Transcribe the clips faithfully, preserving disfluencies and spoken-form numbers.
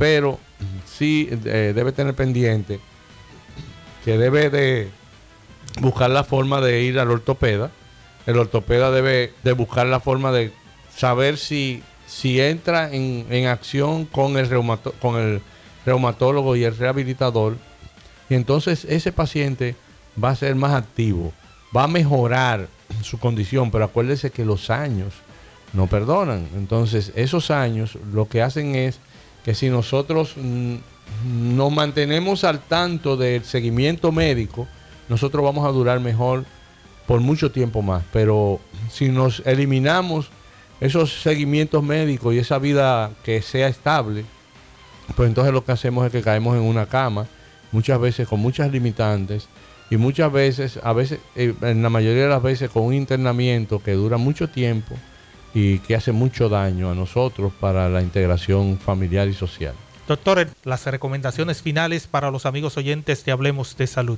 pero sí eh, debe tener pendiente que debe de buscar la forma de ir al ortopeda. El ortopeda debe de buscar la forma de saber si, si entra en, en acción con el, reumato, con el reumatólogo y el rehabilitador, y entonces ese paciente va a ser más activo, va a mejorar su condición, pero acuérdese que los años no perdonan. Entonces esos años lo que hacen es que si nosotros mm, nos mantenemos al tanto del seguimiento médico, nosotros vamos a durar mejor por mucho tiempo más. Pero si nos eliminamos esos seguimientos médicos y esa vida que sea estable, pues entonces lo que hacemos es que caemos en una cama, muchas veces con muchas limitantes, y muchas veces, a veces, en la mayoría de las veces con un internamiento que dura mucho tiempo y que hace mucho daño a nosotros para la integración familiar y social. Doctor, las recomendaciones finales para los amigos oyentes de Hablemos de Salud.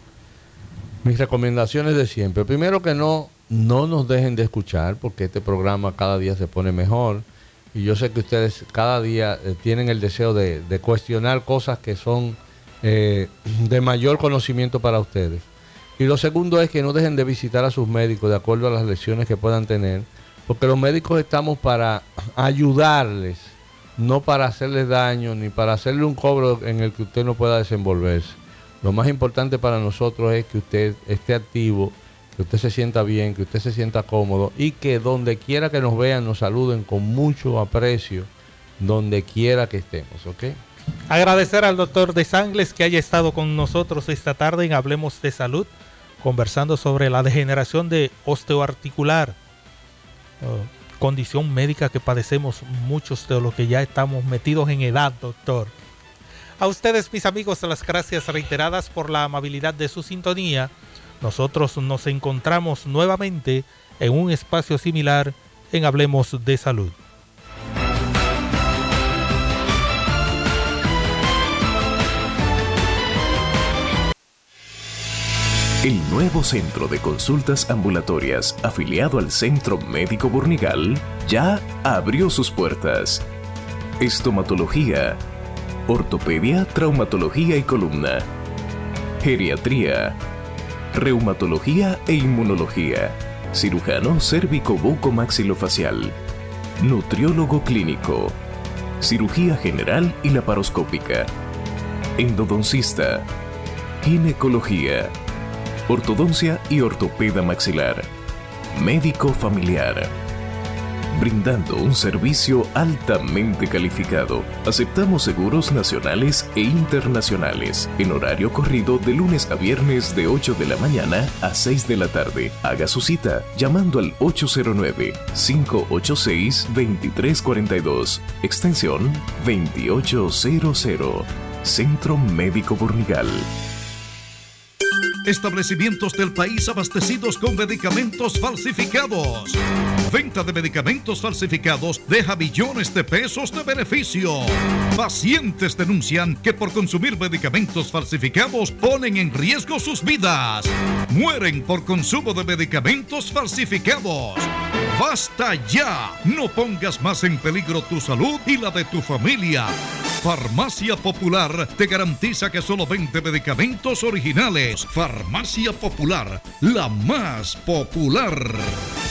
Mis recomendaciones de siempre. Primero, que no, no nos dejen de escuchar, porque este programa cada día se pone mejor. Y yo sé que ustedes cada día eh, tienen el deseo de, de cuestionar cosas que son eh, de mayor conocimiento para ustedes. Y lo segundo es que no dejen de visitar a sus médicos de acuerdo a las lesiones que puedan tener, porque los médicos estamos para ayudarles, no para hacerles daño, ni para hacerle un cobro en el que usted no pueda desenvolverse. Lo más importante para nosotros es que usted esté activo, que usted se sienta bien, que usted se sienta cómodo, y que donde quiera que nos vean nos saluden con mucho aprecio, donde quiera que estemos, ¿ok? Agradecer al doctor Desangles que haya estado con nosotros esta tarde en Hablemos de Salud, conversando sobre la degeneración de osteoarticular, uh, condición médica que padecemos muchos de los que ya estamos metidos en edad, doctor. A ustedes, mis amigos, las gracias reiteradas por la amabilidad de su sintonía. Nosotros nos encontramos nuevamente en un espacio similar en Hablemos de Salud. El nuevo centro de consultas ambulatorias afiliado al Centro Médico Bornigal ya abrió sus puertas. Estomatología, ortopedia, traumatología y columna, geriatría, reumatología e inmunología, cirujano cérvico-buco-maxilofacial, nutriólogo clínico, cirugía general y laparoscópica, endodoncista, ginecología, ortodoncia y ortopeda maxilar, médico familiar. Brindando un servicio altamente calificado. Aceptamos seguros nacionales e internacionales. En horario corrido de lunes a viernes de ocho de la mañana a seis de la tarde. Haga su cita llamando al ocho cero nueve, cinco ocho seis, dos tres cuatro dos. Extensión veintiocho cero cero. Centro Médico Bornigal. Establecimientos del país abastecidos con medicamentos falsificados. Venta de medicamentos falsificados deja billones de pesos de beneficio. Pacientes denuncian que por consumir medicamentos falsificados ponen en riesgo sus vidas. Mueren por consumo de medicamentos falsificados. ¡Basta ya! No pongas más en peligro tu salud y la de tu familia. Farmacia Popular te garantiza que solo vende medicamentos originales. Farmacia Popular, la más popular.